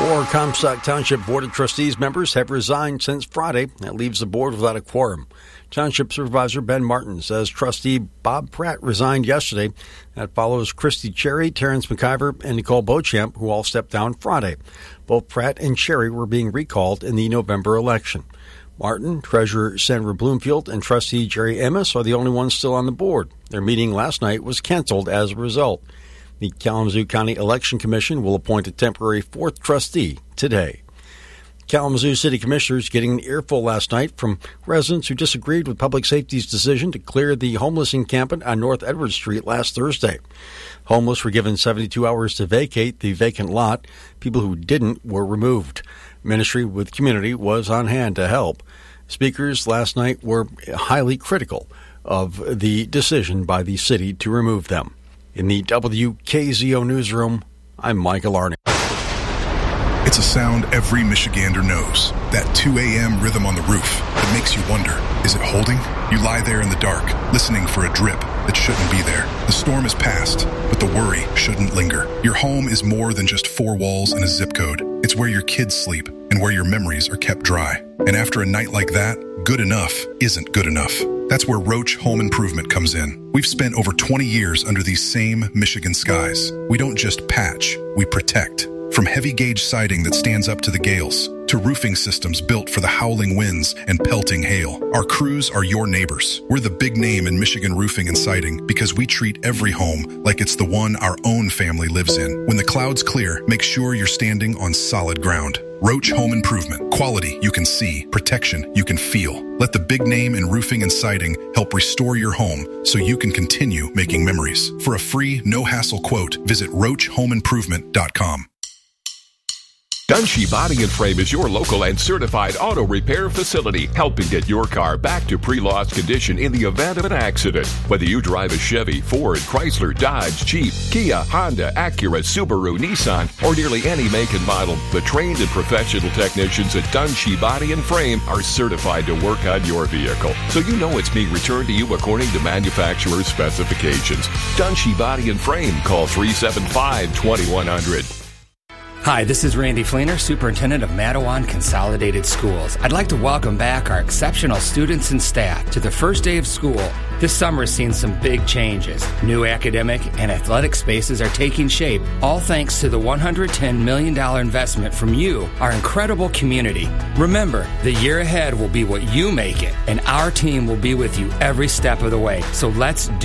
4 Comstock Township Board of Trustees members have resigned since Friday. That leaves the board without a quorum. Township Supervisor Ben Martin says trustee Bob Pratt resigned yesterday. That follows Christy Cherry, Terrence McIver, and Nicole Beauchamp, who all stepped down Friday. Both Pratt and Cherry were being recalled in the November election. Martin, Treasurer Sandra Bloomfield, and Trustee Jerry Emmis are the only ones still on the board. Their meeting last night was canceled as a result. The Kalamazoo County Election Commission will appoint a temporary 4th trustee today. Kalamazoo City Commissioners getting an earful last night from residents who disagreed with Public Safety's decision to clear the homeless encampment on North Edward Street last Thursday. Homeless were given 72 hours to vacate the vacant lot. People who didn't were removed. Ministry with Community was on hand to help. Speakers last night were highly critical of the decision by the city to remove them. In the WKZO newsroom, I'm Michael Arney. It's a sound every Michigander knows. That 2 a.m. rhythm on the roof that makes you wonder, is it holding? You lie there in the dark, listening for a drip that shouldn't be there. The storm is past, but the worry shouldn't linger. Your home is more than just 4 walls and a zip code. It's where your kids sleep and where your memories are kept dry. And after a night like that, good enough isn't good enough. That's where Roach Home Improvement comes in. We've spent over 20 years under these same Michigan skies. We don't just patch, we protect. From heavy gauge siding that stands up to the gales, to roofing systems built for the howling winds and pelting hail. Our crews are your neighbors. We're the big name in Michigan roofing and siding because we treat every home like it's the one our own family lives in. When the clouds clear, make sure you're standing on solid ground. Roach Home Improvement. Quality you can see, protection you can feel. Let the big name in roofing and siding help restore your home so you can continue making memories. For a free, no-hassle quote, visit roachhomeimprovement.com. Dunshee Body and Frame is your local and certified auto repair facility, helping get your car back to pre-loss condition in the event of an accident. Whether you drive a Chevy, Ford, Chrysler, Dodge, Jeep, Kia, Honda, Acura, Subaru, Nissan, or nearly any make and model, the trained and professional technicians at Dunshee Body and Frame are certified to work on your vehicle, so you know it's being returned to you according to manufacturer's specifications. Dunshee Body and Frame. Call 375-2100. Hi, this is Randy Fleener, Superintendent of Matawan Consolidated Schools. I'd like to welcome back our exceptional students and staff to the first day of school. This summer has seen some big changes. New academic and athletic spaces are taking shape, all thanks to the $110 million investment from you, our incredible community. Remember, the year ahead will be what you make it, and our team will be with you every step of the way. So let's do